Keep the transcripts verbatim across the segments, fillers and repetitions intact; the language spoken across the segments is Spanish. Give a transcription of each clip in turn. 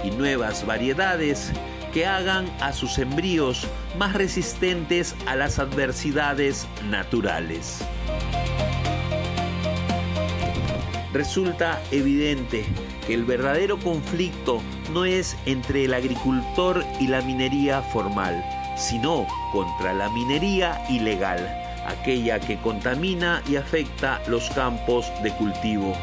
y nuevas variedades que hagan a sus embrios más resistentes a las adversidades naturales. Resulta evidente que el verdadero conflicto no es entre el agricultor y la minería formal, sino contra la minería ilegal, aquella que contamina y afecta los campos de cultivo.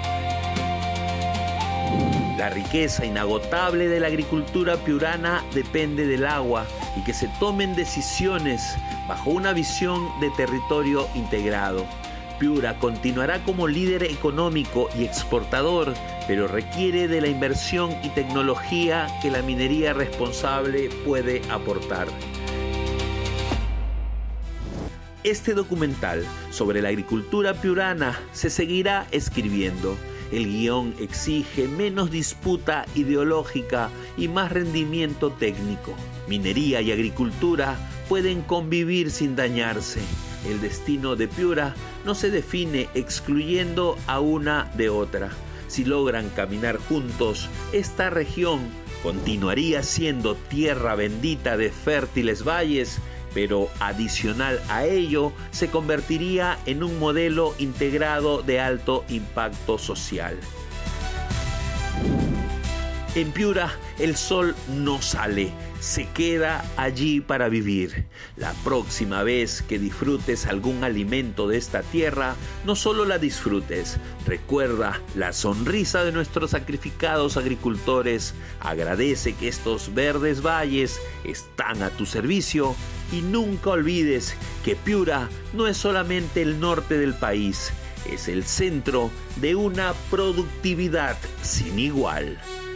La riqueza inagotable de la agricultura piurana depende del agua y que se tomen decisiones bajo una visión de territorio integrado. Piura continuará como líder económico y exportador, pero requiere de la inversión y tecnología que la minería responsable puede aportar. Este documental sobre la agricultura piurana se seguirá escribiendo. El guión exige menos disputa ideológica y más rendimiento técnico. Minería y agricultura pueden convivir sin dañarse. El destino de Piura no se define excluyendo a una de otra. Si logran caminar juntos, esta región continuaría siendo tierra bendita de fértiles valles, pero adicional a ello se convertiría en un modelo integrado de alto impacto social. En Piura el sol no sale, se queda allí para vivir. La próxima vez que disfrutes algún alimento de esta tierra, no solo la disfrutes, recuerda la sonrisa de nuestros sacrificados agricultores, agradece que estos verdes valles están a tu servicio y nunca olvides que Piura no es solamente el norte del país, es el centro de una productividad sin igual.